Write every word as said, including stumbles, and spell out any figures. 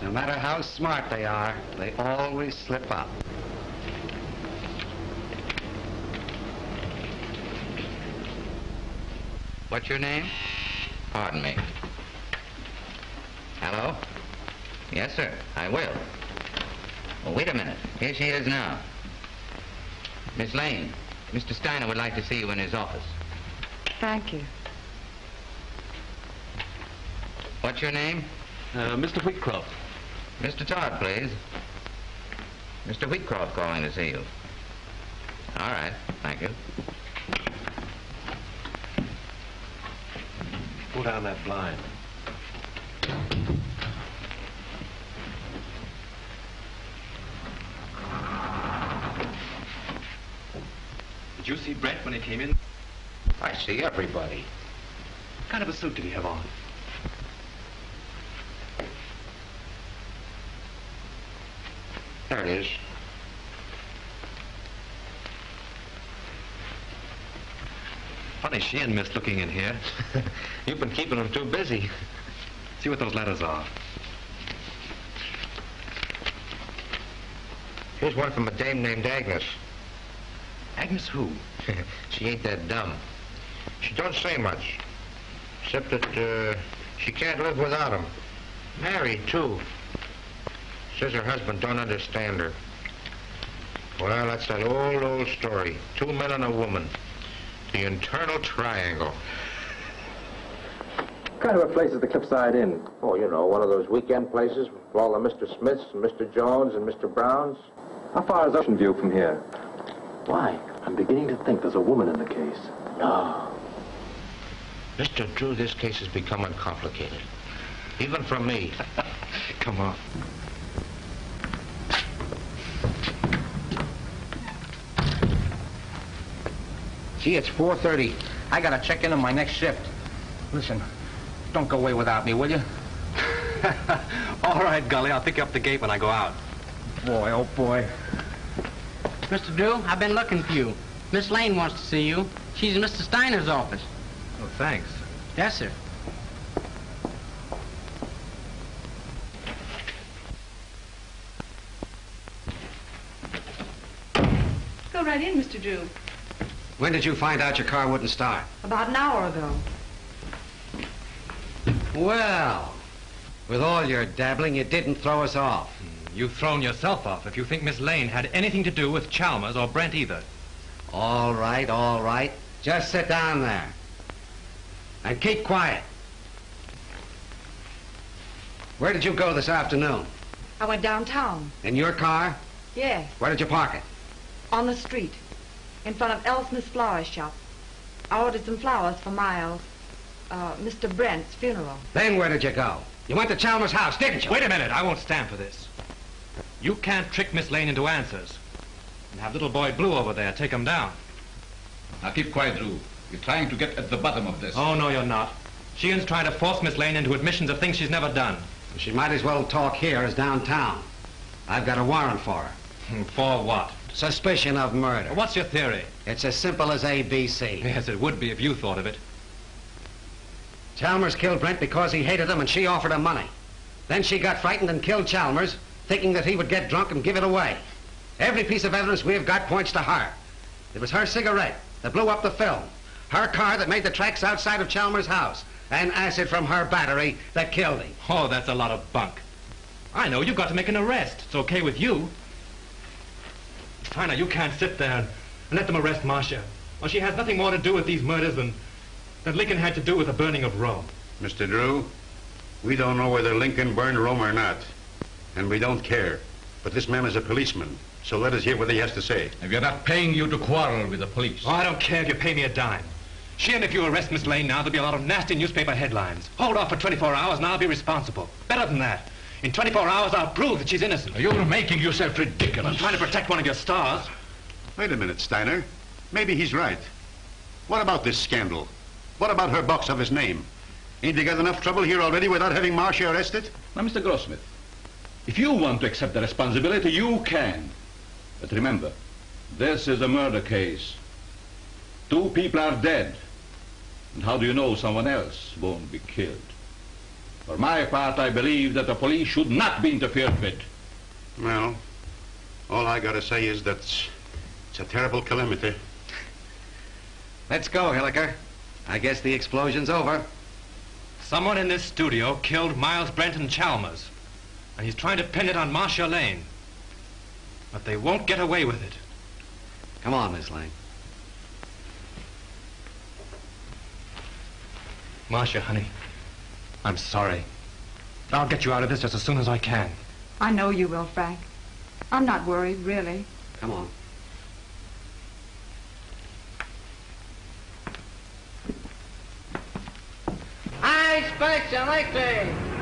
No matter how smart they are, they always slip up. What's your name? Pardon me. Hello? Yes, sir, I will. Well, wait a minute. Here she is now. Miss Lane, Mister Steiner would like to see you in his office. Thank you. What's your name? Uh, Mister Wheatcroft. Mister Todd, please. Mister Wheatcroft calling to see you. All right, thank you. Pull down that blind. Did you see Brent when he came in? I see everybody. What kind of a suit did he have on? There it is. Funny she and Miss looking in here. You've been keeping them too busy. See what those letters are. Here's one from a dame named Agnes. Agnes who? She ain't that dumb. She don't say much, except that uh, she can't live without him. Married, too. Says her husband don't understand her. Well, that's that old, old story. Two men and a woman. The internal triangle. What kind of a place is the Cliffside Inn? Oh, you know, one of those weekend places for all the Mister Smiths and Mister Jones and Mister Browns. How far is Ocean View from here? Why? I'm beginning to think there's a woman in the case. No. Mister Drew, this case is becoming complicated. Even for me. Come on. Gee, it's four thirty. I gotta check in on my next shift. Listen, don't go away without me, will you? All right, Gully, I'll pick you up the gate when I go out. Boy, oh boy. Mister Drew, I've been looking for you. Miss Lane wants to see you. She's in Mister Steiner's office. Oh, thanks. Yes, sir. Go right in, Mister Drew. When did you find out your car wouldn't start? About an hour ago. Well, with all your dabbling, you didn't throw us off. You've thrown yourself off if you think Miss Lane had anything to do with Chalmers or Brent either. All right, all right. Just sit down there. And keep quiet. Where did you go this afternoon? I went downtown. In your car? Yes, Where did you park it? on the street, in front of L. Smith's flower shop. I ordered some flowers for Miles, uh, Mister Brent's funeral. Then where did you go? You went to Chalmers' house, didn't you? Wait a minute, I won't stand for this. You can't trick Miss Lane into answers. And have little boy Blue over there take him down. Now keep quiet, Drew. You're trying to get at the bottom of this. Oh, no, you're not. Sheehan's trying to force Miss Lane into admissions of things she's never done. She might as well talk here as downtown. I've got a warrant for her. Hmm, For what? Suspicion of murder. What's your theory? It's as simple as A B C. Yes, it would be if you thought of it. Chalmers killed Brent because he hated him and she offered him money. Then she got frightened and killed Chalmers, thinking that he would get drunk and give it away. Every piece of evidence we've got points to her. It was her cigarette that blew up the film, her car that made the tracks outside of Chalmers' house, and acid from her battery that killed him. Oh, that's a lot of bunk. I know, you've got to make an arrest. It's okay with you. Steiner, you can't sit there and let them arrest Marcia. Well, she has nothing more to do with these murders than, than Lincoln had to do with the burning of Rome. Mister Drew, we don't know whether Lincoln burned Rome or not, and we don't care. But this man is a policeman, so let us hear what he has to say. If you're not paying you to quarrel with the police. Oh, I don't care if you pay me a dime. She and if you arrest Miss Lane now, there'll be a lot of nasty newspaper headlines. Hold off for twenty-four hours and I'll be responsible. Better than that. In twenty-four hours, I'll prove that she's innocent. You're making yourself ridiculous. I'm trying to protect one of your stars. Wait a minute, Steiner. Maybe he's right. What about this scandal? What about her box office name? Ain't they got enough trouble here already without having Marcia arrested? Now, Mister Grossmith, if you want to accept the responsibility, you can. But remember, this is a murder case. Two people are dead. And how do you know someone else won't be killed? For my part, I believe that the police should not be interfered with. Well, all I gotta say is that it's, it's a terrible calamity. Let's go, Hilliker. I guess the explosion's over. Someone in this studio killed Miles Brenton Chalmers, and he's trying to pin it on Marcia Lane. But they won't get away with it. Come on, Miss Lane. Marcia, honey, I'm sorry. I'll get you out of this just as soon as I can. I know you will, Frank. I'm not worried, really. Come on. High Spikes Electric!